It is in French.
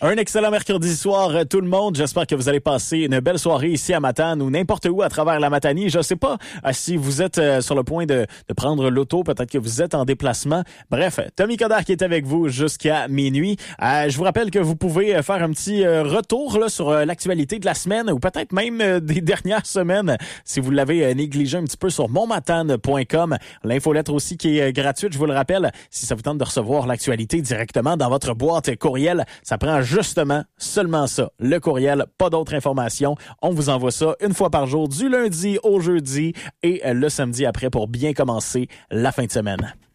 Un excellent mercredi soir, tout le monde. J'espère que vous allez passer une belle soirée ici à Matane ou n'importe où à travers la Matanie. Je sais pas si vous êtes sur le point de prendre l'auto, peut-être que vous êtes en déplacement. Bref, Tommy Coderre qui est avec vous jusqu'à minuit. Je vous rappelle que vous pouvez faire un petit retour là, sur l'actualité de la semaine ou peut-être même des dernières semaines si vous l'avez négligé un petit peu sur monmatane.com. L'infolettre aussi qui est gratuite, je vous le rappelle. Si ça vous tente de recevoir l'actualité directement dans votre boîte courriel, ça prend justement seulement ça, le courriel, pas d'autres informations. On vous envoie ça une fois par jour, du lundi au jeudi et le samedi après pour bien commencer la fin de semaine.